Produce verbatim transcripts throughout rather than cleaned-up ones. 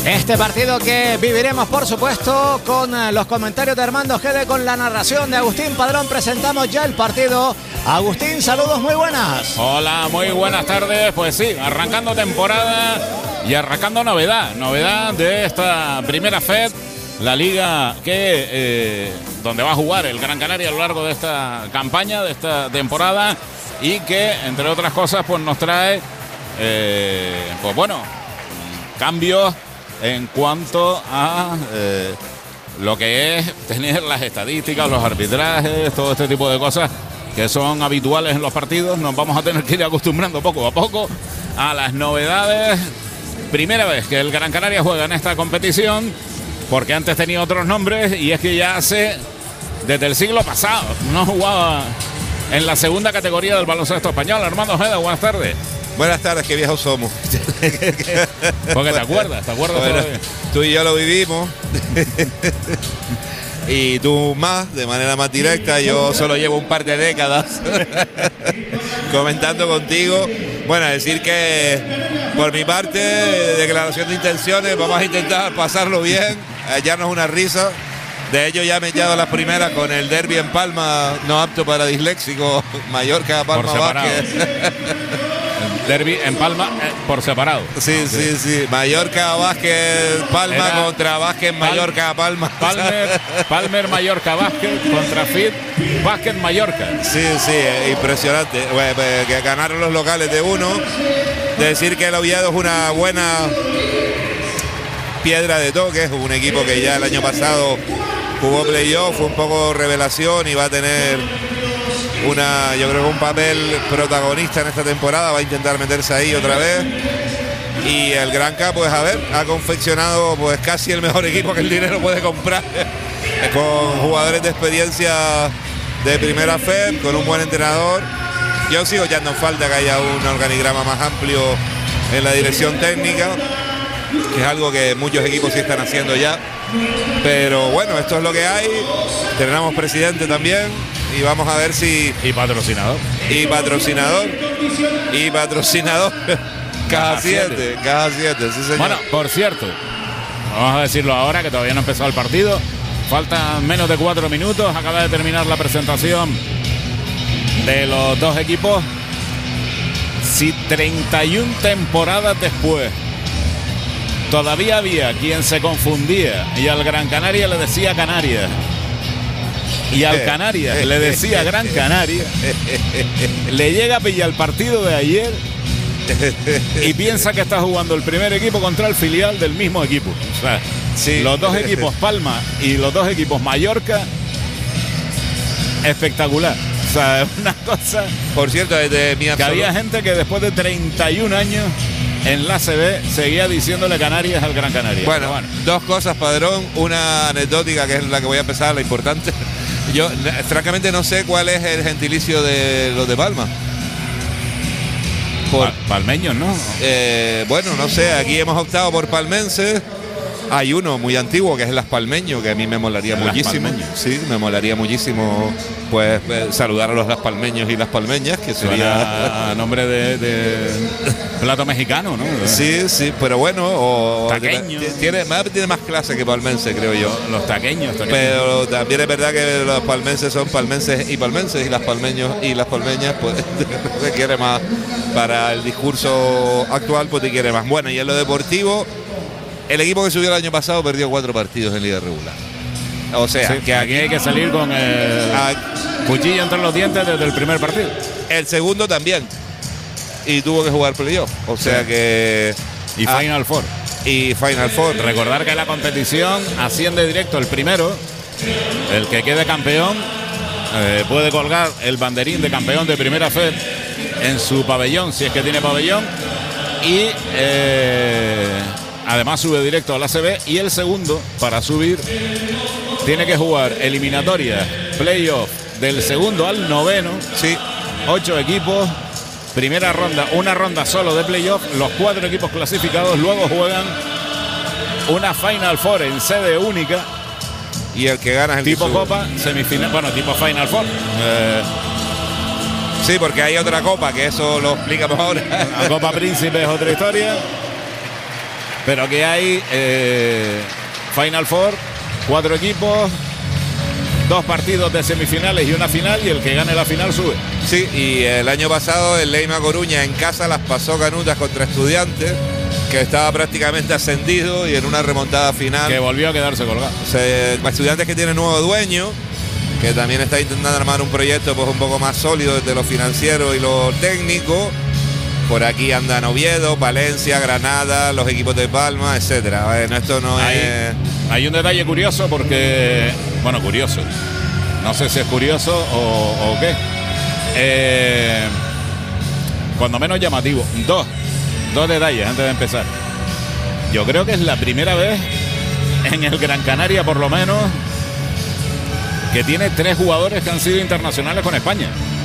Este partido que viviremos, por supuesto, con los comentarios de Armando Gede, con la narración de Agustín Padrón. Presentamos ya el partido. Agustín, saludos, muy buenas. Hola, muy buenas tardes. Pues sí, arrancando temporada y arrancando novedad. Novedad de esta primera F E D, la liga que eh, donde va a jugar el Gran Canaria a lo largo de esta campaña, de esta temporada, y que, entre otras cosas, pues nos trae, eh, pues bueno, cambios en cuanto a eh, lo que es tener las estadísticas, los arbitrajes, todo este tipo de cosas que son habituales en los partidos. Nos vamos a tener que ir acostumbrando poco a poco a las novedades. Primera vez que el Gran Canaria juega en esta competición, porque antes tenía otros nombres, y es que ya hace, desde el siglo pasado, no jugaba en la segunda categoría del baloncesto español. Armando Gede, buenas tardes. Buenas tardes, qué viejos somos. Porque te acuerdas, te acuerdas bueno, todavía. Tú y yo lo vivimos. Y tú más, de manera más directa. Yo solo llevo un par de décadas comentando contigo. Bueno, decir que por mi parte, declaración de intenciones, vamos a intentar pasarlo bien, hallarnos una risa. De hecho, ya me he echado las primeras con el derbi en Palma, no apto para disléxico, Mallorca, Palma, Vázquez. Derbi en Palma eh, por separado. Sí, sí, sí. Mallorca, Vázquez, Palma Era contra Vázquez, Mallorca, Palma. Palmer, Palmer, Mallorca, Vázquez contra Fit, Vázquez, Mallorca. Sí, sí, impresionante. Bueno, que ganaron los locales de uno. Decir que el Oviedo es una buena piedra de toque. Es un equipo que ya el año pasado jugó playoff, fue un poco revelación y va a tener una, yo creo que un papel protagonista en esta temporada. Va a intentar meterse ahí otra vez. Y el Granca, pues a ver, ha confeccionado pues casi el mejor equipo que el dinero puede comprar, con jugadores de experiencia de primera F E D, con un buen entrenador. Yo sigo echando en falta que haya un organigrama más amplio en la dirección técnica, que es algo que muchos equipos sí están haciendo ya. Pero bueno, esto es lo que hay. Tenemos presidente también y vamos a ver si... Y patrocinador. Y patrocinador. Y patrocinador. Caja siete. Caja siete, sí señor. Bueno, por cierto, vamos a decirlo ahora que todavía no ha empezado el partido. Faltan menos de cuatro minutos. Acaba de terminar la presentación de los dos equipos. Si treinta y una temporadas después todavía había quien se confundía y al Gran Canaria le decía Canarias y al Canarias le decía Gran Canaria, le llega a pillar el partido de ayer y piensa que está jugando el primer equipo contra el filial del mismo equipo. O sea, sí, los dos equipos Palma y los dos equipos Mallorca, espectacular. O sea, es una cosa. Por cierto, desde mi que absoluto... había gente que después de treinta y un años en la C B seguía diciéndole Canarias al Gran Canaria. Bueno, bueno, dos cosas, Padrón. Una anecdótica, que es la que voy a empezar, la importante. Yo, francamente, no sé cuál es el gentilicio de los de Palma. Por, Pal palmeños, ¿no? Eh, bueno, no sé, aquí hemos optado por palmenses. Hay uno muy antiguo que es el Las Palmeños, que a mí me molaría Las muchísimo. Palmeños. Sí, me molaría muchísimo pues eh, saludar a los Las Palmeños y Las Palmeñas, que sería a nombre de, de plato mexicano, ¿no? Sí, sí, pero bueno, o taqueño. Tiene, tiene más clase que palmense, creo yo. Los taqueños, taqueños. Pero también es verdad que los palmenses son palmenses y palmenses, y las palmeños y las palmeñas pues te quiere más. Para el discurso actual pues te quiere más. Bueno, y en lo deportivo, el equipo que subió el año pasado perdió cuatro partidos en liga regular. O sea, sí, que aquí hay que salir con el a, cuchillo entre los dientes desde el primer partido. El segundo también. Y tuvo que jugar playoff. O sea sí. que... Y ah, Final Four. Y Final Four. Recordar que la competición asciende directo el primero. El que quede campeón eh, puede colgar el banderín de campeón de primera F E D en su pabellón, si es que tiene pabellón. Y... Eh, además sube directo a la C B, y el segundo, para subir, tiene que jugar eliminatoria, playoff del segundo al noveno. Sí. Ocho equipos, primera ronda, una ronda solo de playoff, los cuatro equipos clasificados luego juegan una Final Four en sede única. Y el que gana es el tipo que Copa, semifinal, bueno, tipo Final Four. Eh, sí, porque hay otra copa, que eso lo explicamos ahora. La Copa Príncipe es otra historia. Pero que hay eh, Final Four, cuatro equipos, dos partidos de semifinales y una final, y el que gane la final sube. Sí, y el año pasado el Leima Coruña en casa las pasó canutas contra Estudiantes, que estaba prácticamente ascendido, y en una remontada final que volvió a quedarse colgado. Se, Estudiantes que tiene nuevo dueño, que también está intentando armar un proyecto pues un poco más sólido desde lo financiero y lo técnico. Por aquí andan Oviedo, Valencia, Granada, los equipos de Palma, etcétera. Bueno, esto no hay, es... Hay un detalle curioso porque... Bueno, curioso. No sé si es curioso o, o qué. Eh, cuando menos llamativo. Dos. Dos detalles antes de empezar. Yo creo que es la primera vez en el Gran Canaria, por lo menos, que tiene tres jugadores que han sido internacionales con España.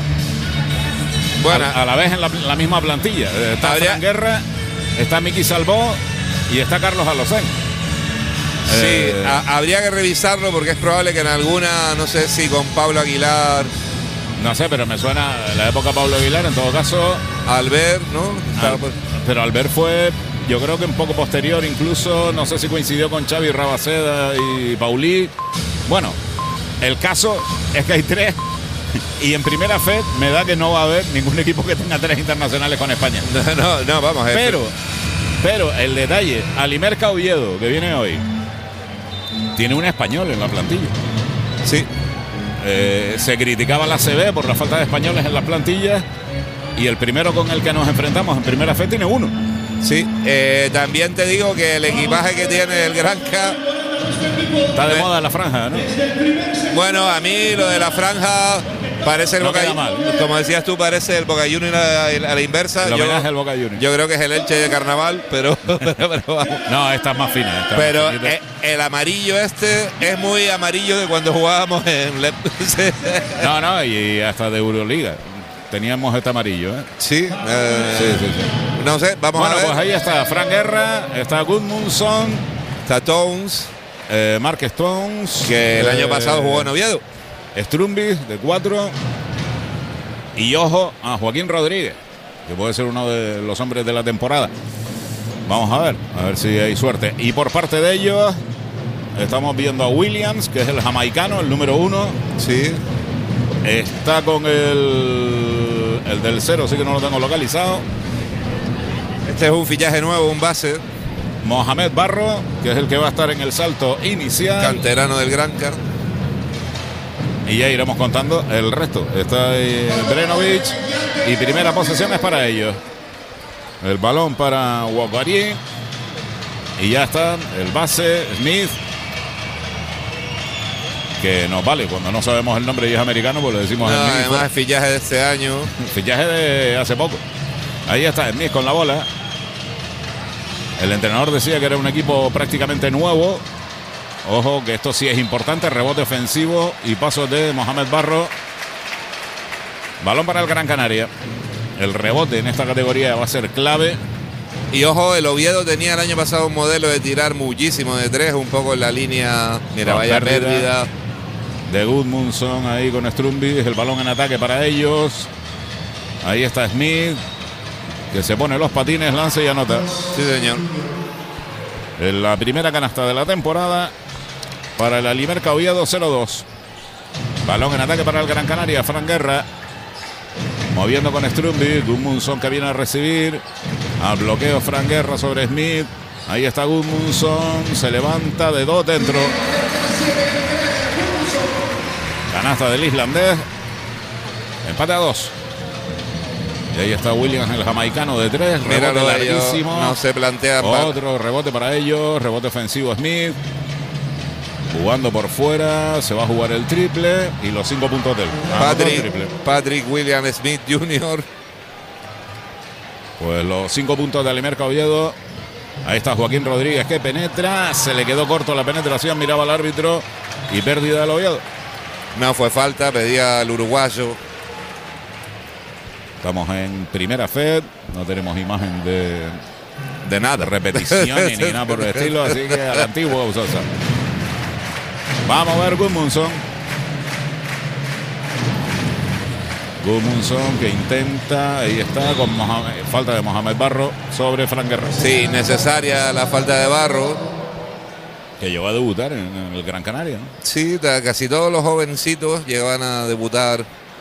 Bueno, a, a la vez en la, la misma plantilla. Está habría... Fran Guerra, está Miki Salvó y está Carlos Alocén. Sí, eh... a, habría que revisarlo porque es probable que en alguna, no sé si con Pablo Aguilar. No sé, pero me suena la época Pablo Aguilar, en todo caso. Albert, ¿no? Al, pero Albert fue, yo creo que un poco posterior, incluso, no sé si coincidió con Xavi Rabaseda y Paulí. Bueno, el caso es que hay tres. Y en primera fe me da que no va a haber ningún equipo que tenga tres internacionales con España. No, no, no vamos a ver. Pero, pero el detalle, Alimerca Oviedo, que viene hoy, tiene un español en la plantilla. Sí. Eh, se criticaba la A C B por la falta de españoles en las plantillas, y el primero con el que nos enfrentamos en primera fe tiene uno. Sí, eh, también te digo que el equipaje que tiene el Granca está de me... moda la franja, ¿no? Bueno, a mí lo de la franja parece el no Boca Juniors. Como decías tú, parece el Boca Juniors a, a la inversa. Lo yo, es el Boca Juniors. Yo creo que es el Elche de Carnaval, pero, pero, pero vamos. No, esta es más fina. Esta pero más eh, el amarillo este es muy amarillo de cuando jugábamos en Le... No, no, y hasta de Euroliga teníamos este amarillo, ¿eh? Sí, eh, sí, sí, sí. No sé, vamos bueno, a ver. Bueno, pues ahí está Fran Guerra, está Gudmundsson, está Towns, eh, Mark Stones, que el eh, año pasado jugó en Oviedo. Strumbis de cuatro. Y ojo a Joaquín Rodríguez, que puede ser uno de los hombres de la temporada. Vamos a ver, a ver si hay suerte. Y por parte de ellos estamos viendo a Williams, que es el jamaicano, el número uno. Sí. Está con el, el del cero, sí que no lo tengo localizado. Este es un fichaje nuevo, un base. Mohamed Barro, que es el que va a estar en el salto inicial. Canterano del Granca. Y ya iremos contando el resto. Está ahí Brenovic y primera posesión es para ellos. El balón para Wakari. Y ya está el base Smith, que nos vale cuando no sabemos el nombre y es americano, pues le decimos no, Smith. Además es fichaje de este año. Fichaje de hace poco. Ahí está Smith con la bola. El entrenador decía que era un equipo prácticamente nuevo. Ojo que esto sí es importante, rebote ofensivo y pasos de Mohamed Barro. Balón para el Gran Canaria. El rebote en esta categoría va a ser clave. Y ojo, el Oviedo tenía el año pasado un modelo de tirar muchísimo de tres, un poco en la línea. Mira, no, vaya pérdida. pérdida. De Gudmundsson ahí con Strumbis. El balón en ataque para ellos. Ahí está Smith, que se pone los patines, lanza y anota. Sí, señor. En la primera canasta de la temporada para el Alimerca Oviedo, cero dos. Balón en ataque para el Gran Canaria, Fran Guerra. Moviendo con Strumbis, Gudmundsson que viene a recibir. Al bloqueo Fran Guerra sobre Smith. Ahí está Gudmundsson, se levanta de dos dentro. Canasta del islandés. Empate a dos. Y ahí está Williams, el jamaicano de tres. Rebote larguísimo. No se plantea. Otro rebote para ellos. Rebote ofensivo Smith. Jugando por fuera. Se va a jugar el triple. Y los cinco puntos del Patrick, triple. Patrick William Smith junior Pues los cinco puntos de Alimerca Oviedo. Ahí está Joaquín Rodríguez que penetra. Se le quedó corto la penetración. Miraba al árbitro. Y pérdida del Oviedo. No fue falta. Pedía al uruguayo. Estamos en primera Fed, no tenemos imagen de, de nada, de repeticiones ni nada por el estilo, así que a la antigua usosa. Vamos a ver Gudmundsson. Gudmundsson que intenta, ahí está, con Mohamed, falta de Mohamed Barro sobre Fran Guerra. Sí, necesaria la falta de Barro. Que llegó a debutar en, en el Gran Canaria, ¿no? Sí, casi todos los jovencitos llegaban a debutar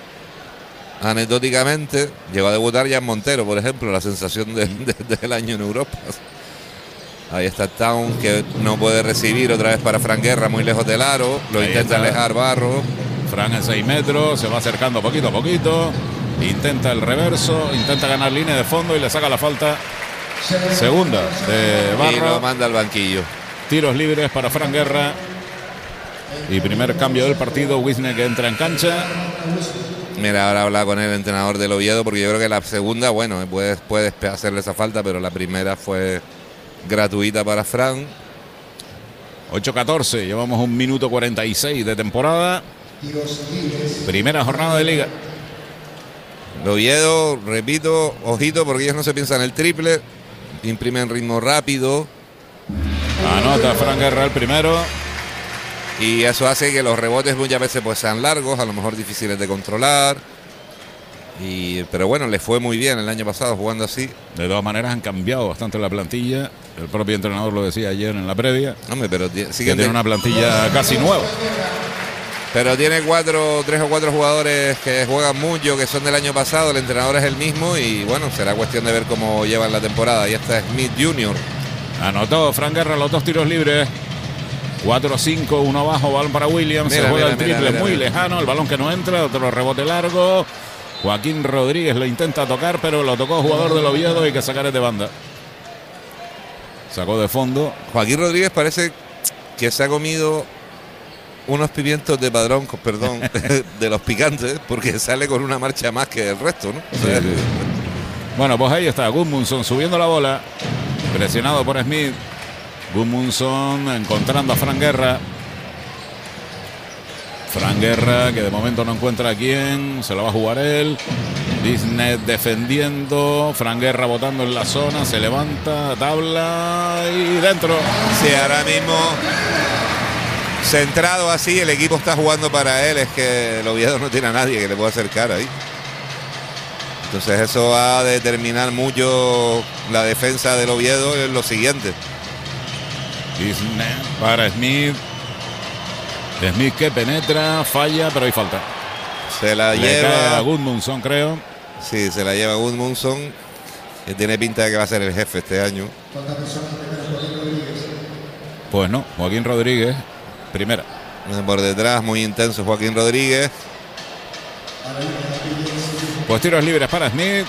anecdóticamente. Llegó a debutar ya en Montero, por ejemplo, la sensación de, de, del año en Europa. Ahí está Town, que no puede recibir otra vez para Fran Guerra, muy lejos del aro. Lo Ahí intenta está. alejar Barro. Fran en seis metros, se va acercando poquito a poquito. Intenta el reverso, intenta ganar línea de fondo y le saca la falta segunda de Barro. Y lo manda al banquillo. Tiros libres para Fran Guerra. Y primer cambio del partido, Wisner que entra en cancha. Mira, ahora habla con el entrenador del Oviedo, porque yo creo que la segunda, bueno, puedes, puedes hacerle esa falta, pero la primera fue gratuita para Fran. ocho catorce, llevamos un minuto cuarenta y seis de temporada. Primera jornada de liga. El Oviedo, repito, ojito, porque ellos no se piensan el triple. Imprimen ritmo rápido. Anota Fran Guerra el primero. Y eso hace que los rebotes muchas veces pues sean largos, a lo mejor difíciles de controlar. Y, pero bueno, le fue muy bien el año pasado jugando así. De todas maneras han cambiado bastante la plantilla. El propio entrenador lo decía ayer en la previa. Hombre, pero que tiene una plantilla casi nueva. Pero tiene cuatro, tres o cuatro jugadores que juegan mucho, que son del año pasado. El entrenador es el mismo y bueno, será cuestión de ver cómo llevan la temporada. Y está Smith junior Anotó Fran Guerra los dos tiros libres. cuatro cinco, uno abajo, balón para Williams. Mira, se juega mira, el triple mira, mira, muy mira. lejano. El balón que no entra, otro rebote largo. Joaquín Rodríguez lo intenta tocar, pero lo tocó jugador del Oviedo. Hay que sacar de banda. Sacó de fondo. Joaquín Rodríguez parece que se ha comido unos pimientos de Padrón, perdón, de los picantes, porque sale con una marcha más que el resto, ¿no? Sí, sí. Bueno, pues ahí está Gudmundsson subiendo la bola, presionado por Smith. Gudmundsson encontrando a Fran Guerra. Fran Guerra, que de momento no encuentra a quién, se la va a jugar él. Disney defendiendo, Fran Guerra botando en la zona, se levanta, tabla y dentro. Sí, ahora mismo centrado así, el equipo está jugando para él, es que el Oviedo no tiene a nadie que le pueda acercar ahí. Entonces eso va a determinar mucho la defensa del Oviedo en lo siguiente. Disney para Smith. Smith que penetra, falla, pero hay falta. Se la Le lleva cae a Gudmundsson, creo. Sí, se la lleva Gudmundsson, que tiene pinta de que va a ser el jefe este año. Pues no, Joaquín Rodríguez, primera. Por detrás, muy intenso Joaquín Rodríguez. Pues tiros libres para Smith,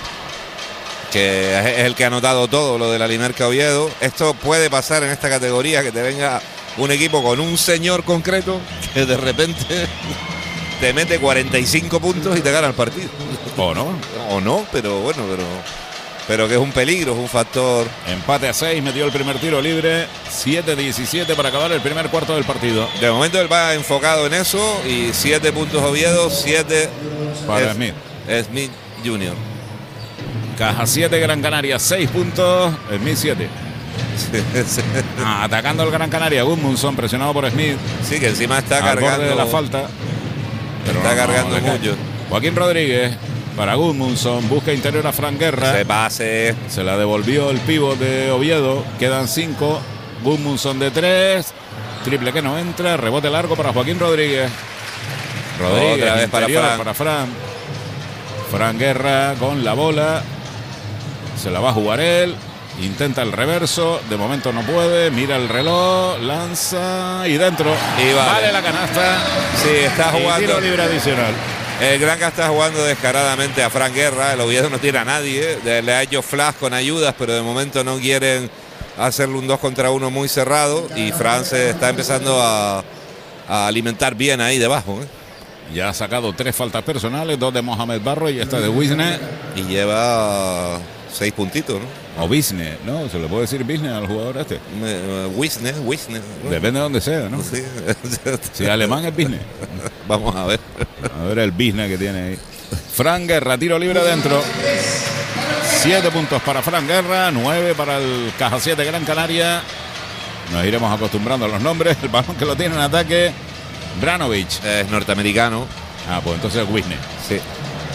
que es el que ha anotado todo lo de la Limerca Oviedo. Esto puede pasar en esta categoría, que te venga un equipo con un señor concreto que de repente te mete cuarenta y cinco puntos y te gana el partido. O no. O no, pero bueno, pero, pero que es un peligro, es un factor. Empate a seis, metió el primer tiro libre. siete diecisiete para acabar el primer cuarto del partido. De momento él va enfocado en eso y siete puntos Oviedo, siete para Smith. Smith junior Caja siete, Gran Canaria seis puntos, Smith siete. Sí, sí. Ah, atacando al Gran Canaria, Gudmundsson presionado por Smith. Sí, que encima está al cargando borde de la falta. Pero está no, cargando no, mucho. Joaquín Rodríguez para Gudmundsson, busca interior a Fran Guerra. Se pase. Se la devolvió el pívot de Oviedo. Quedan cinco. Gudmundsson de tres. Triple que no entra. Rebote largo para Joaquín Rodríguez. Rodríguez otra vez para Fran. para Fran. Fran Guerra con la bola. Se la va a jugar él. Intenta el reverso. De momento no puede. Mira el reloj. Lanza. Y dentro. Y vale. vale la canasta. Sí, está jugando. Y tiro libre adicional. El Granca está jugando descaradamente a Fran Guerra. El Oviedo no tiene a nadie. Le ha hecho flash con ayudas, pero de momento no quieren hacerle un dos contra uno muy cerrado. Y Fran se está empezando a, a alimentar bien ahí debajo, ¿eh? Ya ha sacado tres faltas personales, dos de Mohamed Barro y esta de Wisner. Y lleva seis puntitos, ¿no? O Wisner, ¿no? ¿Se le puede decir Wisner al jugador este? Uh, Wisner, Wisner. Depende de donde sea, ¿no? Sí. Si alemán es Wisner. Vamos a ver. A ver el Wisner que tiene ahí. Fran Guerra, tiro libre adentro. Siete puntos para Fran Guerra, nueve para el Caja siete Gran Canaria. Nos iremos acostumbrando a los nombres. El balón que lo tiene en ataque, Branovic. Es norteamericano. Ah, pues entonces es Wisner. Sí.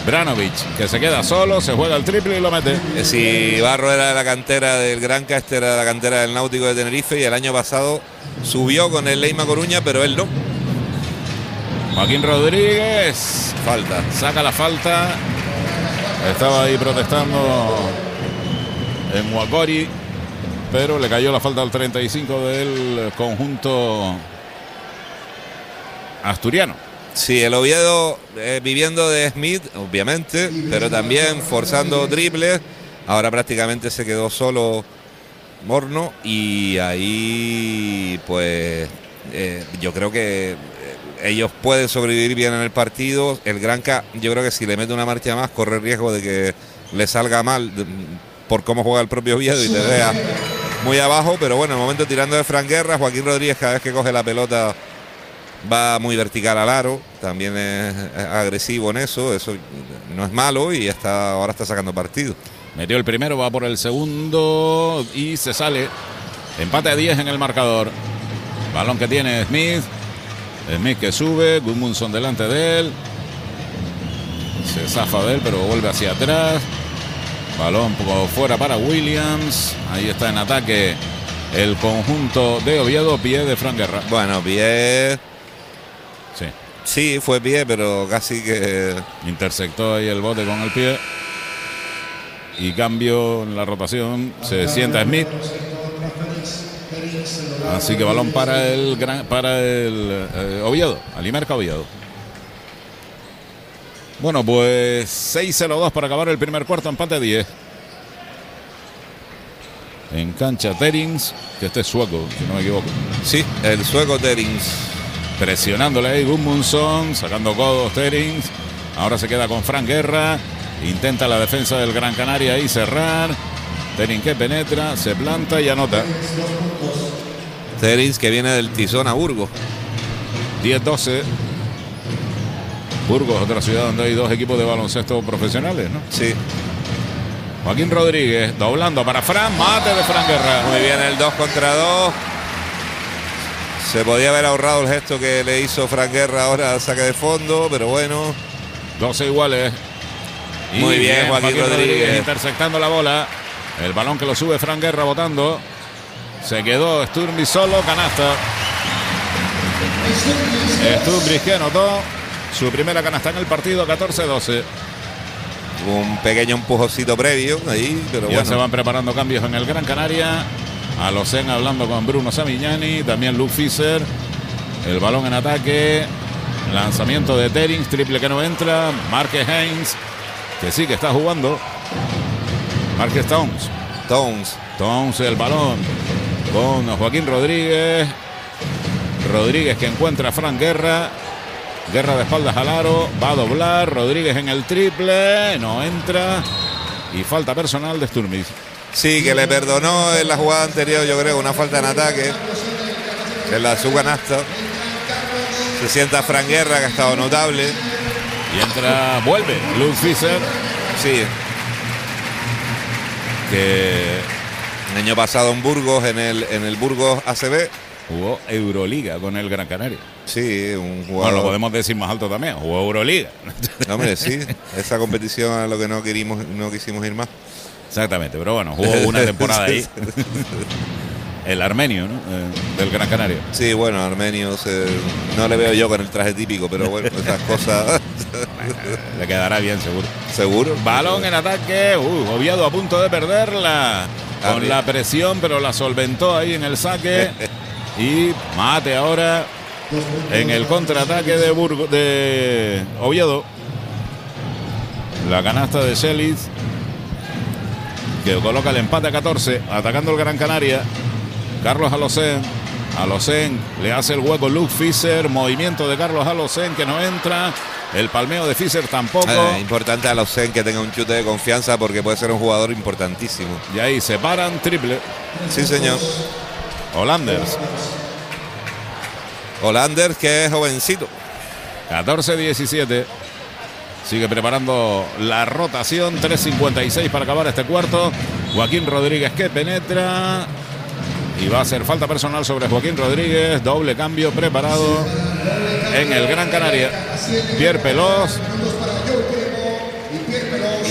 Branovic, que se queda solo, se juega el triple y lo mete. Si Barro era de la cantera del Granca, este era de la cantera del Náutico de Tenerife y el año pasado subió con el Leima Coruña, pero él no. Joaquín Rodríguez. Falta. Saca la falta. Estaba ahí protestando en Huacori, pero le cayó la falta al treinta y cinco del conjunto asturiano. Sí, el Oviedo eh, viviendo de Smith, obviamente, pero también forzando triples. Ahora prácticamente se quedó solo Morno y ahí pues eh, yo creo que ellos pueden sobrevivir bien en el partido. El Granca, yo creo que si le mete una marcha más, corre riesgo de que le salga mal por cómo juega el propio Oviedo y te vea muy abajo. Pero bueno, en el momento tirando de Fran Guerra, Joaquín Rodríguez cada vez que coge la pelota va muy vertical al aro. También es agresivo en eso. Eso no es malo y está, ahora está sacando partido. Metió el primero, va por el segundo y se sale. Empate a diez en el marcador. Balón que tiene Smith. Smith que sube, Gudmundsson delante de él. Se zafa de él, pero vuelve hacia atrás. Balón un poco fuera para Williams. Ahí está en ataque el conjunto de Oviedo. Pie de Fran Guerra. Bueno, pie. Sí. Sí, fue pie, pero casi que interceptó ahí el bote con el pie. Y cambio en la rotación. Se sienta Smith. Así que balón para el gran, para el eh, Oviedo, Alimerca Oviedo. Bueno, pues seis cero dos para acabar el primer cuarto, empate diez. En cancha Terings, que este es sueco, si no me equivoco. Sí, el sueco Terings. Presionándole ahí Gudmundsson, sacando codos Terings. Ahora se queda con Fran Guerra. Intenta la defensa del Gran Canaria ahí cerrar. Terings que penetra, se planta y anota. Terings que viene del Tizón a Burgos. diez doce. Burgos, otra ciudad donde hay dos equipos de baloncesto profesionales, ¿no? Sí. Joaquín Rodríguez doblando para Fran, mate de Fran Guerra. Muy bien el dos contra dos. Se podía haber ahorrado el gesto que le hizo Fran Guerra ahora al saque de fondo, pero bueno. doce iguales. Y muy bien, bien Joaquín, Joaquín Rodríguez. Rodríguez interceptando la bola. El balón que lo sube Fran Guerra botando. Se quedó Sturmis solo, canasta. Sturmis que anotó su primera canasta en el partido, catorce doce. Un pequeño empujoncito previo ahí, pero ya bueno. Se van preparando cambios en el Gran Canaria. Alocen hablando con Bruno Samignani, también Luke Fischer. El balón en ataque. Lanzamiento de Terings, triple que no entra. Marques Haynes, que sí que está jugando. Marques Towns. Towns. Towns el balón con Joaquín Rodríguez. Rodríguez que encuentra a Fran Guerra. Guerra de espaldas al aro. Va a doblar. Rodríguez en el triple. No entra. Y falta personal de Sturmis. Sí, que le perdonó en la jugada anterior, yo creo, una falta en ataque. En la su canasta. Se sienta Fran Guerra, que ha estado notable. Y entra, vuelve Luke Fischer. Sí. Que el año pasado en Burgos, en el, en el Burgos A C B. Jugó Euroliga con el Gran Canaria. Sí, un jugador. Bueno, lo podemos decir más alto también. Jugó Euroliga. No, hombre, sí. Esa competición a lo que no querimos, no quisimos ir más. Exactamente, pero bueno, jugó una temporada ahí. El armenio, ¿no? Eh, del Gran Canaria. Sí, bueno, armenio se, no le veo yo con el traje típico, pero bueno, esas cosas. Le quedará bien, seguro. Seguro. Balón en ataque. Uh, Oviedo a punto de perderla. Con Arriba. La presión, pero la solventó ahí en el saque. Y mate ahora en el contraataque de Burgos, de Oviedo. La canasta de Celis, que coloca el empate a catorce, atacando el Gran Canaria. Carlos Alocen. Alocen le hace el hueco Luke Fischer. Movimiento de Carlos Alocen que no entra. El palmeo de Fischer tampoco. Eh, importante a Alocen que tenga un chute de confianza porque puede ser un jugador importantísimo. Y ahí se paran, triple. Sí, señor. Hollanders. Hollanders, que es jovencito. catorce diecisiete. Sigue preparando la rotación. tres cincuenta y seis para acabar este cuarto. Joaquín Rodríguez que penetra. Y va a hacer falta personal sobre Joaquín Rodríguez. Doble cambio preparado en el Gran Canaria. Pierre Pelos.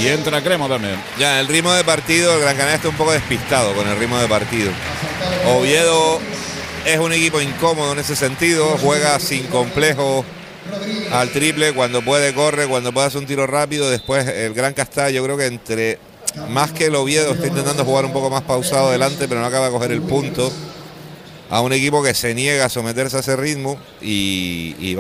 Y entra Cremo también. Ya, el ritmo de partido, el Gran Canaria está un poco despistado con el ritmo de partido. Oviedo es un equipo incómodo en ese sentido, juega sin complejo al triple, cuando puede corre, cuando puede hacer un tiro rápido. Después el Gran Castalla, yo creo que entre más que el Oviedo está intentando jugar un poco más pausado adelante, pero no acaba de coger el punto a un equipo que se niega a someterse a ese ritmo y, y